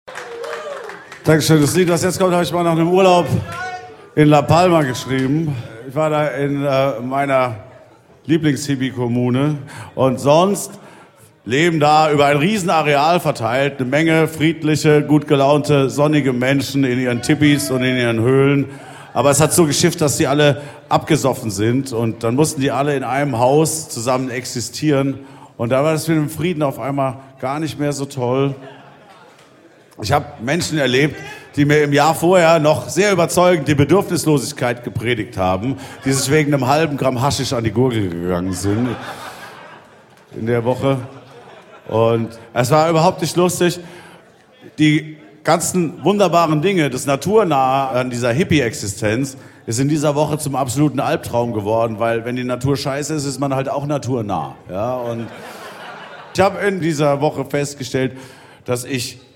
Dankeschön. Das Lied, was jetzt kommt, habe ich mal nach einem Urlaub in La Palma geschrieben. Ich war da in meiner Lieblings-Hippie-Kommune und sonst leben da über ein Riesenareal verteilt eine Menge friedliche, gut gelaunte, sonnige Menschen in ihren Tippis und in ihren Höhlen. Aber es hat so geschifft, dass die alle abgesoffen sind und dann mussten die alle in einem Haus zusammen existieren. Und da war das mit dem Frieden auf einmal gar nicht mehr so toll. Ich habe Menschen erlebt, die mir im Jahr vorher noch sehr überzeugend die Bedürfnislosigkeit gepredigt haben, die sich wegen einem halben Gramm Haschisch an die Gurgel gegangen sind in der Woche. Und es war überhaupt nicht lustig. Die ganzen wunderbaren Dinge, das Naturnahe an dieser Hippie-Existenz, ist in dieser Woche zum absoluten Albtraum geworden, weil wenn die Natur scheiße ist, ist man halt auch naturnah. Ja? Und ich habe in dieser Woche festgestellt, dass ich